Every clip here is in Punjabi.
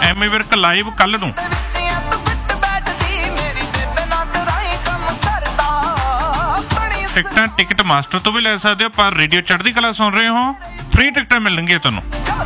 ਐਮੀ ਵਿਰਕ ਲਾਈਵ ਕੱਲ ਨੂੰ। ਟਿਕਟਾਂ ਟਿਕਟ ਮਾਸਟਰ ਤੋਂ ਵੀ ਲੈ ਸਕਦੇ ਹੋ, ਪਰ ਰੇਡੀਓ ਚੜ੍ਹਦੀ ਕਲਾ ਸੁਣ ਰਹੇ ਹੋ, ਫ੍ਰੀ ਟਿਕਟਾਂ ਮਿਲਣਗੀਆਂ ਤੁਹਾਨੂੰ।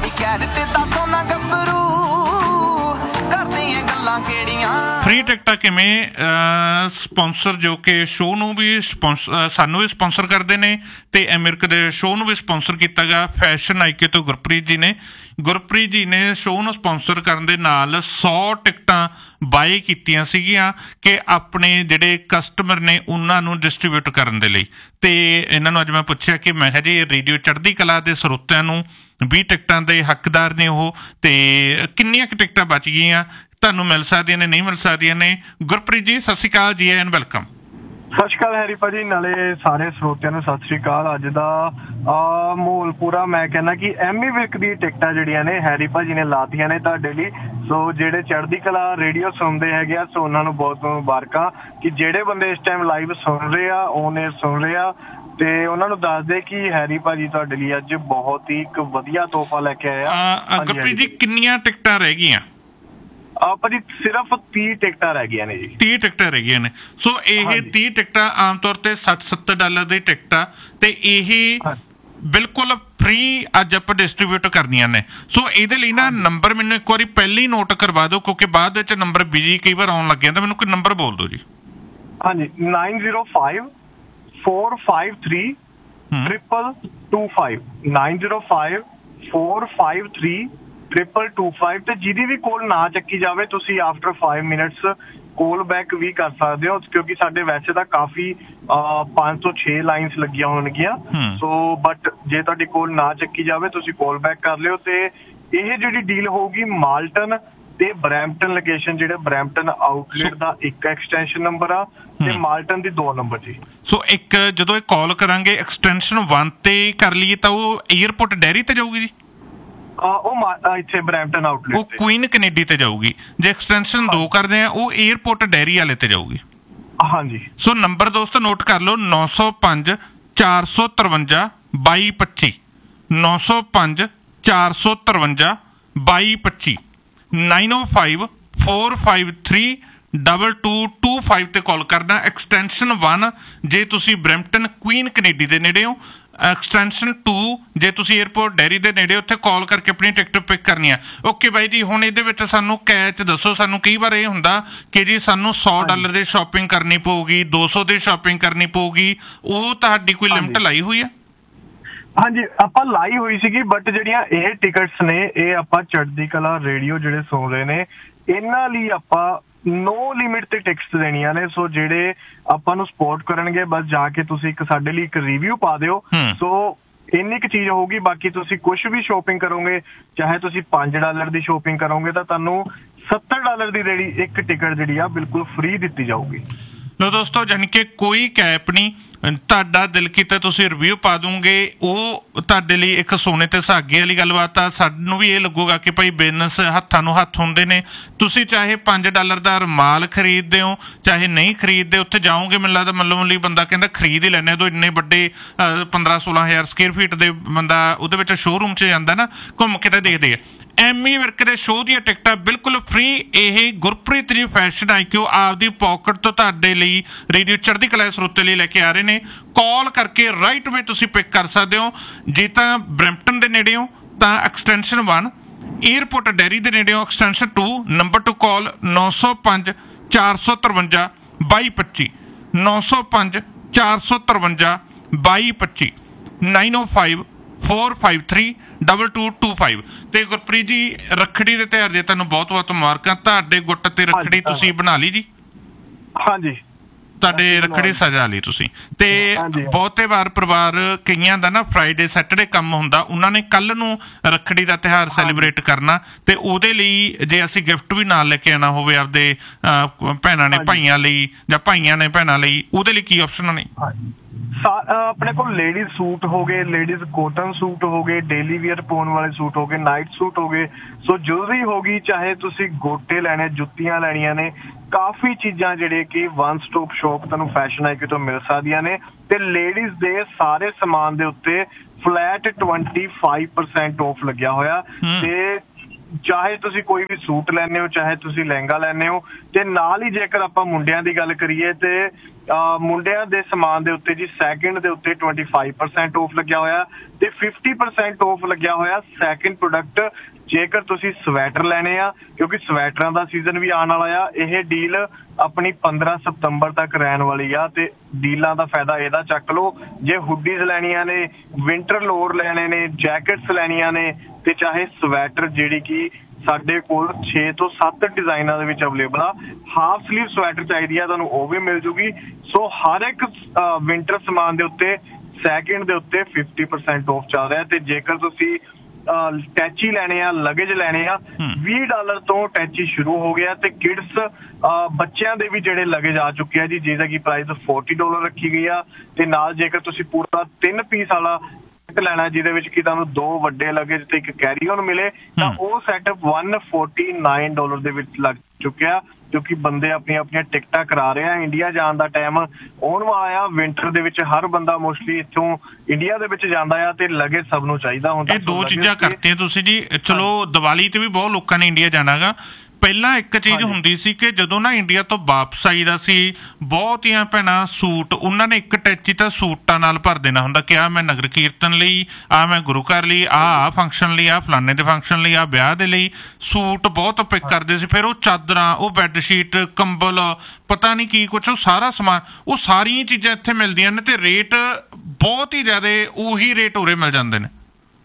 ਫ੍ਰੀ ਟਿਕਟਾਂ ਕਿਵੇਂ? ਸਪੋਂਸਰ ਜੋ ਕਿ ਸ਼ੋਅ ਨੂੰ ਵੀ ਸਾਨੂੰ ਵੀ ਸਪੋਂਸਰ ਕਰਦੇ ਨੇ ਤੇ ਅਮਰੀਕ ਦੇ ਸ਼ੋਅ ਨੂੰ ਵੀ ਸਪੋਂਸਰ ਕੀਤਾ ਗਿਆ ਫੈਸ਼ਨ ਆਈਕੇ ਤੋਂ ਗੁਰਪ੍ਰੀਤ ਜੀ ਨੇ। ਗੁਰਪ੍ਰੀਤ ਜੀ ਨੇ ਸ਼ੋਅ ਨੂੰ ਸਪੋਂਸਰ ਕਰਨ ਦੇ ਨਾਲ 100 ਟਿਕਟਾਂ ਬਾਏ ਕੀਤੀਆਂ ਸੀਗੀਆਂ ਕਿ ਆਪਣੇ ਜਿਹੜੇ ਕਸਟਮਰ ਨੇ ਉਹਨਾਂ ਨੂੰ ਡਿਸਟਰੀਬਿਊਟ ਕਰਨ ਦੇ ਲਈ। ਤੇ ਇਹਨਾਂ ਨੂੰ ਅੱਜ ਮੈਂ ਪੁੱਛਿਆ ਕਿ ਮੈਂ ਕਿਹਾ ਜੀ ਰੇਡੀਓ ਚੜ੍ਹਦੀ ਕਲਾ ਦੇ ਸਰੋਤਿਆਂ ਨੂੰ 20 ਟਿਕਟਾਂ ਦੇ ਹੱਕਦਾਰ ਨੇ ਉਹ, ਤੇ ਕਿੰਨੀਆਂ ਕੁ ਟਿਕਟਾਂ ਬਚ ਗਈਆਂ, ਤੁਹਾਨੂੰ ਮਿਲ ਸਕਦੀਆਂ ਨੇ, ਨਹੀਂ ਮਿਲ ਸਕਦੀਆਂ ਨੇ? ਗੁਰਪ੍ਰੀਤ ਜੀ ਸਤਿ ਸ਼੍ਰੀ ਅਕਾਲ ਜੀ, ਐਨ ਵੈਲਕਮ। ਸਤਿ ਸ਼੍ਰੀ ਅਕਾਲ ਹੈਰੀ ਭਾਜੀ, ਨਾਲੇ ਸਾਰੇ ਸਰੋਤਿਆਂ ਨੂੰ ਸਤਿ ਸ਼੍ਰੀ ਅਕਾਲ। ਅੱਜ ਦਾ ਮਾਹੌਲ ਪੂਰਾ ਮੈਂ ਕਹਿੰਦਾ ਕਿ ਐਮੀ ਵਿਰਕ ਦੀ ਟਿਕਟਾਂ ਜਿਹੜੀਆਂ ਨੇ ਹੈਰੀ ਭਾਜੀ ਨੇ ਲਾਤੀਆਂ ਨੇ ਤੁਹਾਡੇ ਲਈ। ਸੋ ਜਿਹੜੇ ਚੜ੍ਹਦੀ ਕਲਾ ਰੇਡੀਓ ਸੁਣਦੇ ਹੈਗੇ ਆ, ਸੋ ਉਹਨਾਂ ਨੂੰ ਬਹੁਤ ਮੁਬਾਰਕਾਂ ਕਿ ਜਿਹੜੇ ਬੰਦੇ ਇਸ ਟਾਈਮ ਲਾਈਵ ਸੁਣ ਰਹੇ ਆ, ਉਹਨੇ ਸੁਣ ਰਹੇ ਆ, ਤੇ ਉਹਨਾਂ ਨੂੰ ਦੱਸ ਦੇ ਕਿ ਹੈਰੀ ਭਾਜੀ ਤੁਹਾਡੇ ਲਈ ਅੱਜ ਬਹੁਤ ਹੀ ਇੱਕ ਵਧੀਆ ਤੋਹਫਾ ਲੈ ਕੇ ਆਇਆ। ਗੁਰਪ੍ਰੀਤ ਜੀ ਕਿੰਨੀਆਂ ਟਿਕਟਾਂ ਰਹਿ ਗਈਆਂ? ਭਾਜੀ ਸਿਰਫ 30 ਟਿਕਟਾਂ ਰਹਿ ਗਈਆਂ ਨੇ ਜੀ। 30 ਟਿਕਟਾਂ ਰਹਿ ਗਈਆਂ ਨੇ। ਸੋ ਇਹ 30 ਟਿਕਟਾਂ ਆਮ ਤੌਰ ਤੇ $60-70 ਦੀ ਟਿਕਟ ਆ, ਤੇ ਇਹ ਬਿਲਕੁਲ ਫ੍ਰੀ ਅੱਜ ਆਪਾਂ ਡਿਸਟਰੀਬਿਊਟ ਕਰਨੀਆਂ ਨੇ। ਸੋ ਇਹਦੇ ਲਈ ਨਾ ਨੰਬਰ ਮੈਨੂੰ ਇੱਕ ਵਾਰੀ ਪਹਿਲਾਂ ਹੀ ਨੋਟ ਕਰਵਾ ਦਿਓ, ਕਿਉਂਕਿ ਬਾਅਦ ਵਿੱਚ ਨੰਬਰ ਬਿਜੀ ਕਈ ਵਾਰ ਆਉਣ ਲੱਗ ਜਾਂਦਾ। ਮੈਨੂੰ ਕੋਈ ਨੰਬਰ ਬੋਲ ਦਿਓ ਜੀ। ਹਾਂਜੀ 905-453-2225 905-453-2225 ਤੇ ਜਿਹਦੀ ਵੀ ਕੋਲ ਨਾ ਚੱਕੀ ਜਾਵੇ ਤੁਸੀਂ ਆਫਟਰ 5 ਮਿੰਟਸ ਕੋਲ ਬੈਕ ਵੀ ਕਰ ਸਕਦੇ ਹੋ, ਕਿਉਂਕਿ ਸਾਡੇ ਵੈਸੇ ਤਾਂ ਕਾਫੀ 5 ਤੋਂ 6 ਲਾਈਨਸ ਲੱਗੀਆਂ ਹੋਣਗੀਆਂ। ਸੋ ਬਟ ਜੇ ਤੁਹਾਡੀ ਕੋਲ ਨਾ ਚੱਕੀ ਜਾਵੇ ਤੁਸੀਂ ਕੋਲ ਬੈਕ ਕਰ ਲਿਓ। ਤੇ ਇਹ ਜਿਹੜੀ ਡੀਲ ਹੋਊਗੀ ਮਾਲਟਨ ਤੇ ਬਰੈਂਪਟਨ ਲੋਕੇਸ਼ਨ, ਜਿਹੜੇ ਬਰੈਂਪਟਨ ਆਊਟਲੈਟ ਦਾ ਇੱਕ ਐਕਸਟੈਂਸ਼ਨ ਨੰਬਰ ਆ ਤੇ ਮਾਲਟਨ ਦੀ 2 ਨੰਬਰ ਜੀ। ਸੋ ਇੱਕ ਜਦੋਂ ਇਹ ਕਾਲ ਕਰਾਂਗੇ ਐਕਸਟੈਂਸ਼ਨ 1 ਤੇ ਕਰ ਲਈਏ ਤਾਂ ਉਹ ਏਅਰਪੋਰਟ ਡੈਰੀ ਤੇ ਜਾਊਗੀ ਜੀ? ਉਹ ਇੱਥੇ ਬਰੈਂਪਟਨ ਆਊਟਲੈਟ, ਉਹ ਕੁਈਨ ਕੈਨੇਡੀ ਤੇ ਜਾਊਗੀ। ਜੇ ਐਕਸਟੈਂਸ਼ਨ 2 ਕਰਦੇ ਆ ਉਹ ਏਅਰਪੋਰਟ ਡੈਰੀ ਵਾਲੇ ਤੇ ਜਾਊਗੀ। ਹਾਂਜੀ। ਸੋ ਨੰਬਰ ਦੋਸਤੋ ਨੋਟ ਕਰ ਲਓ 905-453-2225 905-453-2225 905-453-2225 ਤੇ ਕਾਲ ਕਰਨਾ। ਐਕਸਟੈਂਸ਼ਨ 1 ਜੇ ਤੁਸੀਂ ਬਰੈਂਪਟਨ ਕੁਈਨ ਕੈਨੇਡੀ ਦੇ ਨੇੜੇ ਹੋ, ਐਕਸਟੈਂਸ਼ਨ 2 ਜੇ ਤੁਸੀਂ ਏਅਰਪੋਰਟ ਡੈਰੀ ਦੇ ਨੇੜੇ ਉੱਥੇ ਕਾਲ ਕਰਕੇ ਆਪਣੀ ਟਿਕਟ ਪਿਕ ਕਰਨੀ ਆ। ਓਕੇ ਬਾਈ ਜੀ, ਹੁਣ ਇਹਦੇ ਵਿੱਚ ਸਾਨੂੰ ਕੈਚ ਦੱਸੋ। ਸਾਨੂੰ ਕਈ ਵਾਰ ਇਹ ਹੁੰਦਾ ਕਿ ਜੀ ਸਾਨੂੰ $100 ਦੀ ਸ਼ਾਪਿੰਗ ਕਰਨੀ ਪਊਗੀ, 200 ਦੀ ਸ਼ਾਪਿੰਗ ਕਰਨੀ ਪਊਗੀ, ਉਹ ਤੁਹਾਡੀ ਕੋਈ ਲਿਮਟ ਲਾਈ ਹੋਈ ਆ? ਹਾਂਜੀ ਆਪਾਂ ਲਾਈ ਹੋਈ ਸੀਗੀ, ਬਟ ਜਿਹੜੀਆਂ ਇਹ ਟਿਕਟਸ ਨੇ ਇਹ ਆਪਾਂ ਚੜ੍ਹਦੀ ਕਲਾ ਰੇਡੀਓ ਜਿਹੜੇ ਸੁਣ ਰਹੇ ਨੇ ਇਹਨਾਂ ਲਈ ਆਪਾਂ ਨੋ ਲਿਮਿਟ ਤੇ ਟਿਕਟਸ ਦੇਣੀਆਂ ਨੇ। ਸੋ ਜਿਹੜੇ ਆਪਾਂ ਨੂੰ ਸਪੋਰਟ ਕਰਨਗੇ ਬਸ ਜਾ ਕੇ ਤੁਸੀਂ ਸਾਡੇ ਲਈ ਇੱਕ ਰਿਵਿਊ ਪਾ ਦਿਓ। ਸੋ ਇੰਨੀ ਕੁ ਚੀਜ਼ ਹੋਊਗੀ। ਬਾਕੀ ਤੁਸੀਂ ਕੁਛ ਵੀ ਸ਼ੋਪਿੰਗ ਕਰੋਗੇ, ਚਾਹੇ ਤੁਸੀਂ $5 ਦੀ ਸ਼ੋਪਿੰਗ ਕਰੋਗੇ ਤਾਂ ਤੁਹਾਨੂੰ $70 ਦੀ ਜਿਹੜੀ ਇੱਕ ਟਿਕਟ ਜਿਹੜੀ ਆ ਬਿਲਕੁਲ ਫ੍ਰੀ ਦਿੱਤੀ ਜਾਊਗੀ। ਲੋ ਦੋਸਤੋ, ਜਾਣੀ ਕਿ ਕੋਈ ਕੈਪ ਨਹੀਂ, ਤੁਹਾਡਾ ਦਿਲ ਕੀਤਾ ਤੁਸੀਂ ਰਿਵਿਊ ਪਾ ਦੂੰਗੇ, ਉਹ ਤੁਹਾਡੇ ਲਈ ਇੱਕ ਸੋਨੇ ਤੇ ਸੁਹਾਗੇ ਵਾਲੀ ਗੱਲਬਾਤ ਆ। ਸਾਨੂੰ ਵੀ ਇਹ ਲੱਗੂਗਾ ਕਿ ਭਾਈ ਬਿਜ਼ਨਸ ਹੱਥਾਂ ਨੂੰ ਹੱਥ ਹੁੰਦੇ ਨੇ। ਤੁਸੀਂ ਚਾਹੇ $5 ਦਾ ਰੁਮਾਲ ਖਰੀਦਦੇ ਹੋ ਚਾਹੇ ਨਹੀਂ ਖਰੀਦਦੇ, ਉੱਥੇ ਜਾਓਗੇ ਮੈਨੂੰ ਲੱਗਦਾ ਮੱਲੋ ਮੱਲੀ ਬੰਦਾ ਕਹਿੰਦਾ ਖਰੀਦ ਹੀ ਲੈਣੇ। ਉਦੋਂ ਇੰਨੇ ਵੱਡੇ 15-16 ਹਜ਼ਾਰ ਸਕੁਅਰ ਫੀਟ ਦੇ ਬੰਦਾ ਉਹਦੇ ਵਿੱਚ ਸ਼ੋਅਰੂਮ 'ਚ ਜਾਂਦਾ ਨਾ, ਘੁੰਮ ਕੇ ਤਾਂ ਦੇਖਦੇ ਆ। ਐਮੀ ਵਿਰਕ ਦੇ ਸ਼ੋਅ ਦੀਆਂ ਟਿਕਟਾਂ ਬਿਲਕੁਲ ਫ੍ਰੀ। ਇਹ ਗੁਰਪ੍ਰੀਤ ਜੀ ਫੈਸ਼ਨ ਆਈਕਿਊ ਆਪਦੀ ਪੌਕਟ ਤੋਂ ਤੁਹਾਡੇ ਲਈ ਰੇਡੀਓ ਚੜ੍ਹਦੀ ਕਲਾ ਸਰੋਤੇ ਲਈ ਲੈ ਕੇ ਆ ਰਹੇ ਨੇ। ਕਾਲ ਕਰਕੇ ਰਾਈਟ ਵੇ ਤੁਸੀਂ ਪਿਕ ਕਰ ਸਕਦੇ ਹੋ। ਜੇ ਤਾਂ ਬਰੈਂਪਟਨ ਦੇ ਨੇੜੇ ਹੋ ਤਾਂ ਐਕਸਟੈਂਸ਼ਨ 1, ਏਅਰਪੋਰਟ ਡੈਰੀ ਦੇ ਨੇੜੇ ਹੋ ਐਕਸਟੈਂਸ਼ਨ 2। ਨੰਬਰ ਟੂ ਕਾਲ 905-453-2225 905-453-2225 905-453-2225। ਤੇ ਗੁਰਪ੍ਰੀਤ ਜੀ ਰੱਖੜੀ ਦੇ ਤਿਉਹਾਰ ਦੇ ਤੁਹਾਨੂੰ ਬਹੁਤ ਬਹੁਤ ਮੁਬਾਰਕਾਂ। ਤੁਹਾਡੇ ਗੁੱਟ ਤੇ ਰੱਖੜੀ ਤੁਸੀਂ ਬਣਾ ਲਈ ਜੀ? ਹਾਂਜੀ, ਤੁਹਾਡੇ ਰੱਖੜੀ ਸਜਾ ਲਈ ਤੁਸੀਂ। ਤੇ ਬਹੁਤੇ ਵਾਰ ਪਰਿਵਾਰ ਕਈਆਂ ਦਾ ਨਾ ਫਰਾਈਡੇ ਸੈਟਰਡੇ ਕੰਮ ਹੁੰਦਾ, ਉਹਨਾਂ ਨੇ ਕੱਲ ਨੂੰ ਰੱਖੜੀ ਦਾ ਤਿਉਹਾਰ ਸੈਲੀਬ੍ਰੇਟ ਕਰਨਾ, ਤੇ ਉਹਦੇ ਲਈ ਜੇ ਅਸੀਂ ਗਿਫਟ ਵੀ ਨਾਲ ਲੈ ਕੇ ਆਉਣਾ ਹੋਵੇ ਆਪਦੇ ਭੈਣਾਂ ਨੇ ਭਾਈਆਂ ਲਈ ਜਾਂ ਭਾਈਆਂ ਨੇ ਭੈਣਾਂ ਲਈ, ਉਹਦੇ ਲਈ ਕੀ ਆਪਸ਼ਨ ਨੇ? ਆਪਣੇ ਕੋਲ ਲੇਡੀਜ਼ ਸੂਟ ਹੋ ਗਏ, ਲੇਡੀਜ਼ ਕੋਟਨ ਸੂਟ ਹੋ ਗਏ, ਡੇਲੀ ਵੀਅਰ ਪਾਉਣ ਵਾਲੇ ਸੂਟ ਹੋ ਗਏ, ਨਾਈਟ ਸੂਟ ਹੋ ਗਏ। ਸੋ ਜੁਐਲਰੀ ਹੋ ਗਈ, ਚਾਹੇ ਤੁਸੀਂ ਗੋਟੇ ਲੈਣੇ, ਜੁੱਤੀਆਂ ਲੈਣੀਆਂ ਨੇ, ਕਾਫੀ ਚੀਜ਼ਾਂ ਜਿਹੜੇ ਕਿ ਵਨ ਸਟੋਪ ਸ਼ੋਪ ਤੁਹਾਨੂੰ ਫੈਸ਼ਨ ਆਈਕਿਊ ਤੋਂ ਮਿਲ ਸਕਦੀਆਂ ਨੇ। ਤੇ ਲੇਡੀਜ਼ ਦੇ ਸਾਰੇ ਸਮਾਨ ਦੇ ਉੱਤੇ ਫਲੈਟ 25% ਆਫ ਲੱਗਿਆ ਹੋਇਆ। ਤੇ ਚਾਹੇ ਤੁਸੀਂ ਕੋਈ ਵੀ ਸੂਟ ਲੈਣੇ ਹੋ, ਚਾਹੇ ਤੁਸੀਂ ਲਹਿੰਗਾ ਲੈਣੇ ਹੋ। ਤੇ ਨਾਲ ਹੀ ਜੇਕਰ ਆਪਾਂ ਮੁੰਡਿਆਂ ਦੀ ਗੱਲ ਕਰੀਏ ਤੇ ਮੁੰਡਿਆਂ ਦੇ ਸਮਾਨ ਦੇ ਉੱਤੇ ਜੀ ਸੈਕਿੰਡ ਦੇ ਉੱਤੇ 25% ਆਫ ਲੱਗਿਆ ਹੋਇਆ ਤੇ 50% ਆਫ ਲੱਗਿਆ ਹੋਇਆ ਸੈਕਿੰਡ ਪ੍ਰੋਡਕਟ। ਜੇਕਰ ਤੁਸੀਂ ਸਵੈਟਰ ਲੈਣੇ ਆ, ਕਿਉਂਕਿ ਸਵੈਟਰਾਂ ਦਾ ਸੀਜ਼ਨ ਵੀ ਆਉਣ ਵਾਲਾ ਆ, ਇਹ ਡੀਲ ਆਪਣੀ 15 ਸਤੰਬਰ ਤੱਕ ਰਹਿਣ ਵਾਲੀ ਆ ਤੇ ਡੀਲਾਂ ਦਾ ਫਾਇਦਾ ਇਹਦਾ ਚੱਕ ਲਓ। ਜੇ ਹੁੱਡੀਜ਼ ਲੈਣੀਆਂ ਨੇ, ਵਿੰਟਰ ਲੋਅਰ ਲੈਣੇ ਨੇ, ਜੈਕਟਸ ਲੈਣੀਆਂ ਨੇ ਤੇ ਚਾਹੇ ਸਵੈਟਰ ਜਿਹੜੀ ਕਿ ਸਾਡੇ ਕੋਲ 6 ਤੋਂ 7 ਡਿਜ਼ਾਈਨਾਂ ਦੇ ਵਿੱਚ ਅਵੇਲੇਬਲ ਆ। ਹਾਫ ਸਲੀਵ ਸਵੈਟਰ ਚਾਹੀਦੀ ਆ ਤੁਹਾਨੂੰ, ਉਹ ਵੀ ਮਿਲ ਜੂਗੀ। ਸੋ ਹਰ ਇੱਕ ਵਿੰਟਰ ਸਮਾਨ ਦੇ ਉੱਤੇ ਸੈਕਿੰਡ ਦੇ ਉੱਤੇ 50% ਆਫ ਚੱਲ ਰਿਹਾ। ਤੇ ਜੇਕਰ ਤੁਸੀਂ ਟੈਚੀ ਲੈਣੇ ਆ, ਲਗੇਜ ਲੈਣੇ ਆ, $20 ਤੋਂ ਟੈਚੀ ਸ਼ੁਰੂ ਹੋ ਗਿਆ। ਤੇ ਕਿਡਸ ਬੱਚਿਆਂ ਦੇ ਵੀ ਜਿਹੜੇ ਲਗੇਜ ਆ ਚੁੱਕੇ ਆ ਜੀ, ਜਿਹਦਾ ਕਿ ਪ੍ਰਾਈਸ $40 ਰੱਖੀ ਗਈ ਆ। ਤੇ ਨਾਲ ਜੇਕਰ ਤੁਸੀਂ ਪੂਰਾ 3 ਪੀਸ ਵਾਲਾ ਲੈਣਾ ਜਿਹਦੇ ਵਿੱਚ ਕਿ ਤੁਹਾਨੂੰ 2 ਵੱਡੇ ਲਗੇਜ ਤੇ ਇੱਕ ਕੈਰੀ ਔਨ ਮਿਲੇ, ਤਾਂ ਉਹ ਸੈਟ $149 ਦੇ ਵਿੱਚ ਲੱਗ ਚੁੱਕਿਆ। ਕਿਉਂਕਿ ਬੰਦੇ ਆਪਣੀਆਂ ਟਿਕਟਾਂ ਕਰਾ ਰਹੇ ਆ, ਇੰਡੀਆ ਜਾਣ ਦਾ ਟਾਈਮ ਆਉਣ ਵਾਲਾ ਆ। ਵਿੰਟਰ ਦੇ ਵਿੱਚ ਹਰ ਬੰਦਾ ਮੋਸਟਲੀ ਇੱਥੋਂ ਇੰਡੀਆ ਦੇ ਵਿੱਚ ਜਾਂਦਾ ਆ ਤੇ ਲਗੇਜ ਸਭ ਨੂੰ ਚਾਹੀਦਾ ਹੁੰਦਾ। ਇਹ 2 ਚੀਜ਼ਾਂ ਕਰਤੀਆਂ ਤੁਸੀਂ ਜੀ। ਚਲੋ ਦੀਵਾਲੀ ਤੇ ਵੀ ਬਹੁਤ ਲੋਕਾਂ ਨੇ ਇੰਡੀਆ ਜਾਣਾਗਾ। ਪਹਿਲਾਂ ਇੱਕ ਚੀਜ਼ ਹੁੰਦੀ ਸੀ ਕਿ ਜਦੋਂ ਨਾ ਇੰਡੀਆ ਤੋਂ ਵਾਪਸ ਆਈਦਾ ਸੀ, ਬਹੁਤੀਆਂ ਭੈਣਾਂ ਸੂਟ ਉਹਨਾਂ ਨੇ ਇੱਕ ਟੈਚੀ ਤਾਂ ਸੂਟਾਂ ਨਾਲ ਭਰ ਦੇਣਾ ਹੁੰਦਾ ਕਿ ਆਹ ਮੈਂ ਨਗਰ ਕੀਰਤਨ ਲਈ, ਆਹ ਮੈਂ ਗੁਰੂ ਘਰ ਲਈ, ਆਹ ਫੰਕਸ਼ਨ ਲਈ, ਆਹ ਫਲਾਣੇ ਦੇ ਫੰਕਸ਼ਨ ਲਈ, ਆਹ ਵਿਆਹ ਦੇ ਲਈ ਸੂਟ ਬਹੁਤ ਪਿਕ ਕਰਦੇ ਸੀ। ਫਿਰ ਉਹ ਚਾਦਰਾਂ, ਉਹ ਬੈੱਡ ਸ਼ੀਟ, ਕੰਬਲ, ਪਤਾ ਨਹੀਂ ਕੀ ਕੁਛ, ਉਹ ਸਾਰਾ ਸਮਾਨ, ਉਹ ਸਾਰੀਆਂ ਚੀਜ਼ਾਂ ਇੱਥੇ ਮਿਲਦੀਆਂ ਨੇ ਤੇ ਰੇਟ ਬਹੁਤ ਹੀ ਜ਼ਿਆਦਾ ਉਹੀ ਰੇਟ ਉਰੇ ਮਿਲ ਜਾਂਦੇ ਨੇ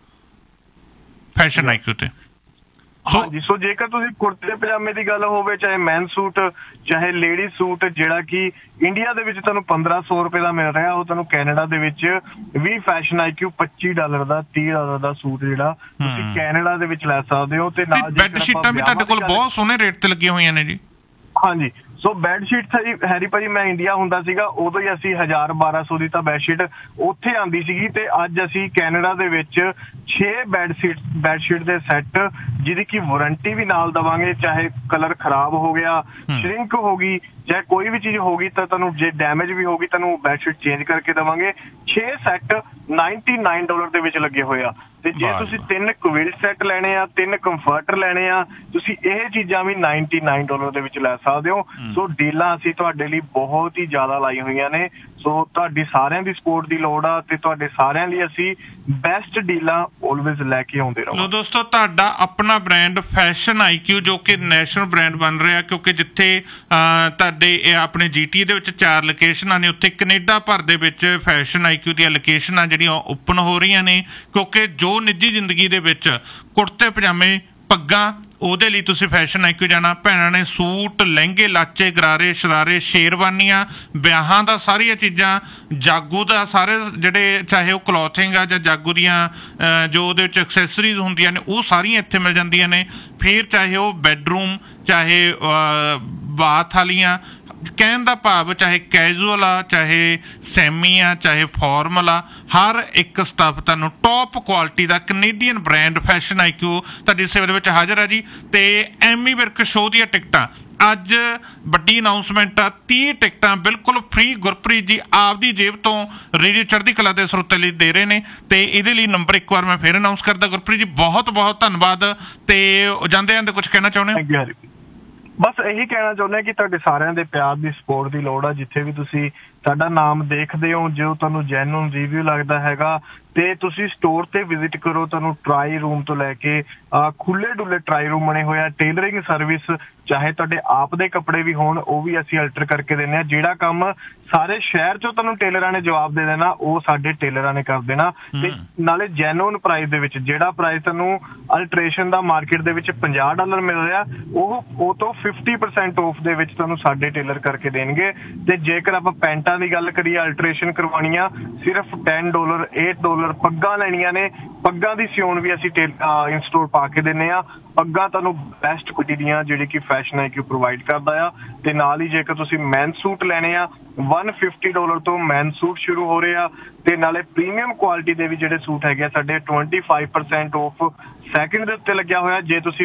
ਫੈਸ਼ਨ ਆਈਕਿਊ ਤੇ। ਹਾਂਜੀ, ਸੋ ਜੇਕਰ ਤੁਸੀਂ ਕੁੜਤੇ ਪਜਾਮੇ ਦੀ ਗੱਲ ਹੋਵੇ, ਚਾਹੇ ਮੈਨ ਸੂਟ, ਚਾਹੇ ਲੇਡੀ ਸੂਟ, ਜਿਹੜਾ ਕਿ ਇੰਡੀਆ ਦੇ ਵਿੱਚ ਤੁਹਾਨੂੰ $1500 ਦਾ ਮਿਲ ਰਿਹਾ, ਉਹ ਤੁਹਾਨੂੰ ਕੈਨੇਡਾ ਦੇ ਵਿੱਚ ਵੀ ਫੈਸ਼ਨ ਆਈਕਿਊ $25 ਦਾ, $30 ਦਾ ਸੂਟ ਜਿਹੜਾ ਤੁਸੀਂ ਕੈਨੇਡਾ ਦੇ ਵਿੱਚ ਲੈ ਸਕਦੇ ਹੋ। ਤੇ ਨਾਲ ਬੈੱਡ ਸ਼ੀਟਾਂ ਵੀ ਤੁਹਾਡੇ ਕੋਲ ਬਹੁਤ ਸੋਹਣੇ ਰੇਟ ਤੇ ਲੱਗੀਆਂ ਹੋਈਆਂ ਨੇ ਜੀ। ਹਾਂਜੀ, ਸੋ ਬੈੱਡ ਸ਼ੀਟ ਹੈਰੀ ਭਾਜੀ, ਮੈਂ ਇੰਡੀਆ ਹੁੰਦਾ ਸੀਗਾ ਉਦੋਂ ਹੀ ਅਸੀਂ 1000-1200 ਦੀ ਤਾਂ ਬੈੱਡ ਸ਼ੀਟ ਉੱਥੇ ਆਂਦੀ ਸੀਗੀ ਤੇ ਅੱਜ ਅਸੀਂ ਕੈਨੇਡਾ ਦੇ ਵਿੱਚ 6 ਬੈੱਡ ਸ਼ੀਟ ਦੇ ਸੈੱਟ, ਜਿਹਦੀ ਕਿ ਵਾਰੰਟੀ ਵੀ ਨਾਲ ਦਵਾਂਗੇ। ਚਾਹੇ ਕਲਰ ਖਰਾਬ ਹੋ ਗਿਆ, ਸ਼ਰਿੰਕ ਹੋ ਗਈ, ਚਾਹੇ ਕੋਈ ਵੀ ਚੀਜ਼ ਹੋਗੀ ਤਾਂ ਤੁਹਾਨੂੰ ਜੇ ਡੈਮੇਜ ਵੀ ਹੋਗੀ ਤੁਹਾਨੂੰ ਬੈੱਡ ਸ਼ੀਟ ਚੇਂਜ ਕਰਕੇ ਦਵਾਂਗੇ। 6 ਸੈੱਟ $99 ਦੇ ਵਿੱਚ ਲੱਗੇ ਹੋਏ ਆ। ਤੇ ਜੇ ਤੁਸੀਂ 3 ਕੁਇਲਟ ਸੈੱਟ ਲੈਣੇ ਆ, 3 ਕੰਫਰਟਰ ਲੈਣੇ ਆ, ਤੁਸੀਂ ਇਹ ਚੀਜ਼ਾਂ ਵੀ $99 ਦੇ ਵਿੱਚ ਲੈ ਸਕਦੇ ਹੋ। ਸੋ ਡੀਲਾਂ ਅਸੀਂ ਤੁਹਾਡੇ ਲਈ ਬਹੁਤ ਹੀ ਜ਼ਿਆਦਾ ਲਾਈ ਹੋਈਆਂ ਨੇ। ਸੋ ਤੁਹਾਡੀ ਸਾਰਿਆਂ ਦੀ ਸਪੋਰਟ ਦੀ ਲੋੜ ਆ ਤੇ ਤੁਹਾਡੇ ਸਾਰਿਆਂ ਲਈ ਅਸੀਂ ਬੈਸਟ ਡੀਲਾਂ ਆਲਵੇਜ਼ ਲੈ ਕੇ ਆਉਂਦੇ ਰਹੋ। ਦੋਸਤੋ, ਤੁਹਾਡਾ ਆਪਣਾ ਬ੍ਰਾਂਡ ਫੈਸ਼ਨ ਆਈਕਿਊ ਜੋ ਕਿ ਨੈਸ਼ਨਲ ਬ੍ਰਾਂਡ ਬਣ ਰਿਹਾ, ਕਿਉਂਕਿ ਜਿੱਥੇ ਤੁਹਾਡੇ ਆਪਣੇ GTA ਦੇ ਵਿੱਚ 4 ਲੋਕੇਸ਼ਨਾਂ ਨੇ, ਉੱਥੇ ਕੈਨੇਡਾ ਭਰ ਦੇ ਵਿੱਚ ਫੈਸ਼ਨ ਆਈਕਿਊ ਦੀਆਂ ਲੋਕੇਸ਼ਨਾਂ ਜਿਹੜੀਆਂ ਓਪਨ ਹੋ ਰਹੀਆਂ ਨੇ। ਕਿਉਂਕਿ ਜੋ ਨਿੱਜੀ ਜ਼ਿੰਦਗੀ ਦੇ ਵਿੱਚ ਕੁੜਤੇ ਪਜਾਮੇ, ਪੱਗਾਂ, ਉਹਦੇ ਲਈ ਤੁਸੀਂ ਫੈਸ਼ਨ ਆਈਕਿਊ ਜਾਣਾ। ਭੈਣਾਂ ਨੇ ਸੂਟ, ਲਹਿੰਗੇ, ਲਾਚੇ, ਗਰਾਰੇ, ਸ਼ਰਾਰੇ, ਸ਼ੇਰਵਾਨੀਆਂ, ਵਿਆਹਾਂ ਦਾ ਸਾਰੀਆਂ ਚੀਜ਼ਾਂ, ਜਾਗੋ ਦਾ ਸਾਰੇ ਜਿਹੜੇ ਚਾਹੇ ਉਹ ਕਲੋਥਿੰਗ ਆ ਜਾਂ ਜਾਗੋ ਦੀਆਂ ਜੋ ਉਹਦੇ ਵਿੱਚ ਐਕਸੈਸਰੀਜ਼ ਹੁੰਦੀਆਂ ਨੇ, ਉਹ ਸਾਰੀਆਂ ਇੱਥੇ ਮਿਲ ਜਾਂਦੀਆਂ ਨੇ। ਫਿਰ ਚਾਹੇ ਉਹ ਬੈਡਰੂਮ, ਚਾਹੇ ਬਾਥ ਵਾਲੀਆਂ, ਕਹਿਣ ਦਾ ਭਾਵ ਚਾਹੇ ਕੈਜੂਅਲ ਆ, ਚਾਹੇ ਸੈਮੀ ਆ, ਚਾਹੇ ਫਾਰਮਲ ਆ, ਹਰ ਇੱਕ ਸਟੱਫ ਤੁਹਾਨੂੰ ਟੌਪ ਕੁਆਲਿਟੀ ਦਾ ਕੈਨੇਡੀਅਨ ਬ੍ਰਾਂਡ ਫੈਸ਼ਨ ਆਈਕਿਊ ਤੁਹਾਡੀ ਸੇਵਾ ਦੇ ਵਿੱਚ ਹਾਜ਼ਰ ਆ ਜੀ। ਤੇ ਐਮੀ ਵਿਰਕ ਸ਼ੋਅ ਦੀਆਂ ਟਿਕਟਾਂ ਅੱਜ ਵੱਡੀ ਅਨਾਊਂਸਮੈਂਟ ਆ, 30 ਟਿਕਟਾਂ ਬਿਲਕੁਲ ਫ੍ਰੀ ਗੁਰਪ੍ਰੀਤ ਜੀ ਆਪਦੀ ਜੇਬ ਤੋਂ ਰੇਡੀਓ ਚੜ੍ਹਦੀ ਕਲਾ ਦੇ ਸਰੋਤੇ ਲਈ ਦੇ ਰਹੇ ਨੇ। ਤੇ ਇਹਦੇ ਲਈ ਨੰਬਰ ਇੱਕ ਵਾਰ ਮੈਂ ਫਿਰ ਅਨਾਊਂਸ ਕਰਦਾ। ਗੁਰਪ੍ਰੀਤ ਜੀ ਬਹੁਤ ਬਹੁਤ ਧੰਨਵਾਦ। ਤੇ ਜਾਂਦੇ ਜਾਂਦੇ ਕੁਝ ਕਹਿਣਾ ਚਾਹੁੰਦੇ ਹੋ? ਬਸ ਇਹੀ ਕਹਿਣਾ ਚਾਹੁੰਦੇ ਹਾਂ ਕਿ ਤੁਹਾਡੇ ਸਾਰਿਆਂ ਦੇ ਪਿਆਰ ਦੀ ਸਪੋਰਟ ਦੀ ਲੋੜ ਆ। ਜਿੱਥੇ ਵੀ ਤੁਸੀਂ ਸਾਡਾ ਨਾਮ ਦੇਖਦੇ ਹੋ, ਜੋ ਤੁਹਾਨੂੰ ਜੈਨੂਨ ਰਿਵਿਊ ਲੱਗਦਾ ਹੈਗਾ ਤੇ ਤੁਸੀਂ ਸਟੋਰ ਤੇ ਵਿਜ਼ਿਟ ਕਰੋ। ਤੁਹਾਨੂੰ ਟਰਾਈ ਰੂਮ ਤੋਂ ਲੈ ਕੇ ਖੁੱਲੇ ਡੁੱਲੇ ਟਰਾਈ ਰੂਮ ਬਣੇ ਹੋਏ ਆ। ਟੇਲਰਿੰਗ ਸਰਵਿਸ, ਚਾਹੇ ਤੁਹਾਡੇ ਆਪ ਦੇ ਕੱਪੜੇ ਵੀ ਹੋਣ, ਉਹ ਵੀ ਅਸੀਂ ਅਲਟਰ ਕਰਕੇ ਦਿੰਦੇ ਆ। ਜਿਹੜਾ ਕੰਮ ਸਾਰੇ ਸ਼ਹਿਰ ਚੋਂ ਤੁਹਾਨੂੰ ਟੇਲਰਾਂ ਨੇ ਜਵਾਬ ਦੇ ਦੇਣਾ, ਉਹ ਸਾਡੇ ਟੇਲਰਾਂ ਨੇ ਕਰ ਦੇਣਾ। ਤੇ ਨਾਲੇ ਜੈਨੂਨ ਪ੍ਰਾਈਸ ਦੇ ਵਿੱਚ, ਜਿਹੜਾ ਪ੍ਰਾਈਸ ਤੁਹਾਨੂੰ ਅਲਟਰੇਸ਼ਨ ਦਾ ਮਾਰਕੀਟ ਦੇ ਵਿੱਚ $50 ਮਿਲ ਰਿਹਾ, ਉਹ ਤੋਂ 50% ਆਫ ਦੇ ਵਿੱਚ ਤੁਹਾਨੂੰ ਸਾਡੇ ਟੇਲਰ ਕਰਕੇ ਦੇਣਗੇ। ਤੇ ਜੇਕਰ ਆਪਾਂ ਪੈਂਟਾਂ ਦੀ ਗੱਲ ਕਰੀਏ, ਅਲਟਰੇਸ਼ਨ ਕਰਵਾਉਣੀਆਂ ਸਿਰਫ $10, $8। ਪੱਗਾਂ ਲੈਣੀਆਂ ਨੇ, ਪੱਗਾਂ ਦੀ ਸਿਉਣ ਵੀ ਅਸੀਂ ਇੰਸਟੋਰ ਪਾ ਕੇ ਦਿੰਦੇ ਆ। ਪੱਗਾਂ ਤੁਹਾਨੂੰ ਬੈਸਟ ਕੁਆਲਿਟੀ ਦੀਆਂ ਜਿਹੜੀ ਕਿ ਫੈਸ਼ਨ ਆਈਕਿਊ ਪ੍ਰੋਵਾਈਡ ਕਰਦਾ ਆ। ਤੇ ਨਾਲ ਹੀ ਜੇਕਰ ਤੁਸੀਂ ਮੈਨ ਸੂਟ ਲੈਣੇ ਆ, $150 ਤੋਂ ਮੈਨ ਸੂਟ ਸ਼ੁਰੂ ਹੋ ਰਹੇ ਆ। ਤੇ ਨਾਲੇ ਪ੍ਰੀਮੀਅਮ ਕੁਆਲਿਟੀ ਦੇ ਵੀ ਜਿਹੜੇ ਸੂਟ ਹੈਗੇ ਸਾਡੇ 25% ਆਫ ਸੈਕਿੰਡ ਦੇ ਉੱਤੇ ਲੱਗਿਆ ਹੋਇਆ। ਜੇ ਤੁਸੀਂ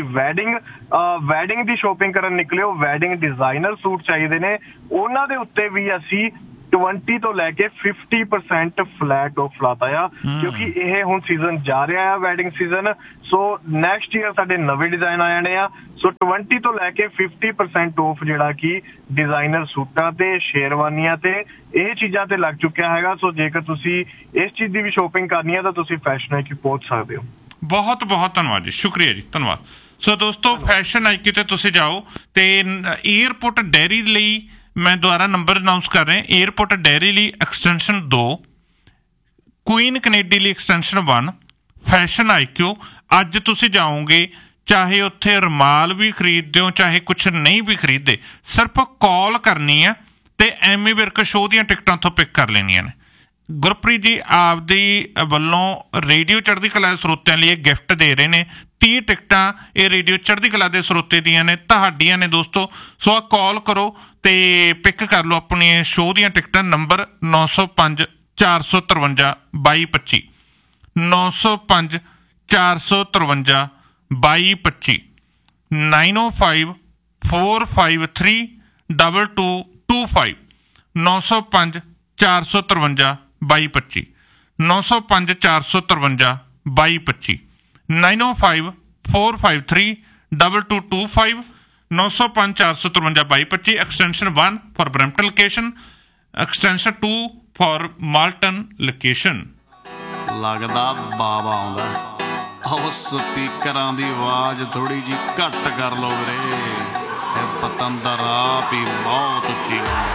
ਵੈਡਿੰਗ ਦੀ ਸ਼ੋਪਿੰਗ ਕਰਨ ਨਿਕਲੇ ਹੋ, ਵੈਡਿੰਗ ਡਿਜ਼ਾਈਨਰ ਸੂਟ ਚਾਹੀਦੇ ਨੇ, ਉਹਨਾਂ ਦੇ ਉੱਤੇ ਵੀ ਅਸੀਂ 20 ਤੋਂ ਲੈ ਕੇ 50% ਫਲੈਟ ਆਫ ਲਾਤਾ ਆ, ਕਿਉਂਕਿ ਇਹ ਹੁਣ ਸੀਜ਼ਨ ਜਾ ਰਿਹਾ ਆ, wedding season. So next year ਸਾਡੇ ਨਵੇਂ ਡਿਜ਼ਾਈਨ ਆ ਜਾਣੇ ਆ। ਸੋ 20 ਤੋਂ ਲੈ ਕੇ 50% ਆਫ ਜਿਹੜਾ ਕਿ ਡਿਜ਼ਾਈਨਰ ਸੂਟਾਂ ਤੇ, ਸ਼ੇਰਵਾਨੀਆਂ ਤੇ, ਇਹ ਚੀਜ਼ਾਂ ਤੇ ਲੱਗ ਚੁੱਕਿਆ ਹੈਗਾ। ਸੋ ਜੇਕਰ ਤੁਸੀਂ ਇਸ ਚੀਜ਼ ਦੀ ਵੀ ਸ਼ੋਪਿੰਗ ਕਰਨੀ ਹੈ ਤਾਂ ਤੁਸੀਂ ਫੈਸ਼ਨ ਆਈਕਿਊ ਪਹੁੰਚ ਸਕਦੇ ਹੋ। ਬਹੁਤ ਬਹੁਤ ਧੰਨਵਾਦ ਜੀ, ਸ਼ੁਕਰੀਆ ਜੀ, ਧੰਨਵਾਦ। ਸੋ ਦੋਸਤੋ, ਫੈਸ਼ਨ ਆਈਕਿਊ ਤੇ ਤੁਸੀਂ ਜਾਓ ਤੇ ਏਅਰਪੋਰਟ ਡੈਰੀ ਲਈ ਮੈਂ ਦੁਬਾਰਾ ਨੰਬਰ ਅਨਾਉਂਸ ਕਰ ਰਿਹਾ। ਏਅਰਪੋਰਟ ਡੈਰੀ ਲਈ ਐਕਸਟੈਂਸ਼ਨ 2, ਕੁਈਨ ਕੈਨੇਡੀ ਲਈ ਐਕਸਟੈਂਸ਼ਨ 1, ਫੈਸ਼ਨ ਆਈਕਿਊ। ਅੱਜ ਤੁਸੀਂ ਜਾਓਗੇ, ਚਾਹੇ ਉੱਥੇ ਰੁਮਾਲ ਵੀ ਖਰੀਦਦੇ ਹੋ, ਚਾਹੇ ਕੁਛ ਨਹੀਂ ਵੀ ਖਰੀਦਦੇ, ਸਿਰਫ ਕਾਲ ਕਰਨੀ ਆ ਤੇ ਐਮੀ ਵਿਰਕ ਸ਼ੋਅ ਦੀਆਂ ਟਿਕਟਾਂ ਉੱਥੋਂ ਪਿਕ ਕਰ ਲੈਣੀਆਂ ਨੇ। ਗੁਰਪ੍ਰੀਤ ਜੀ ਆਪਦੀ ਵੱਲੋਂ ਰੇਡੀਓ ਚੜ੍ਹਦੀ ਕਲਾ ਦੇ ਸਰੋਤਿਆਂ ਲਈ ਇਹ ਗਿਫਟ ਦੇ ਰਹੇ ਨੇ। 30 ਟਿਕਟਾਂ ਇਹ ਰੇਡੀਓ ਚੜ੍ਹਦੀ ਕਲਾ ਦੇ ਸਰੋਤੇ ਦੀਆਂ ਨੇ, ਤੁਹਾਡੀਆਂ ਨੇ ਦੋਸਤੋ। ਸੋ ਆ ਕਾਲ ਕਰੋ ਤੇ ਪਿਕ ਕਰ ਲਓ ਆਪਣੀਆਂ ਸ਼ੋਅ ਦੀਆਂ ਟਿਕਟਾਂ। Number 905 453 2225, 905 453 2225, 905 453 2225, 905 453 2225, 905 453 2225, 905 453 2225, 905 453 2225, extension 1 for Brampton location, extension 2 for Malton location. ਲੱਗਦਾ ਬਾਬਾ ਆਉਂਦਾ। ਆਓ ਸਪੀਕਰਾਂ ਦੀ ਆਵਾਜ਼ ਥੋੜੀ ਜੀ ਘੱਟ ਕਰ ਲਓ ਵੀਰੇ, ਇਹ ਪਤੰਦਰ ਆਪ ਹੀ ਬਹੁਤ ਉੱਚੀ ਗਾਉਂਦਾ।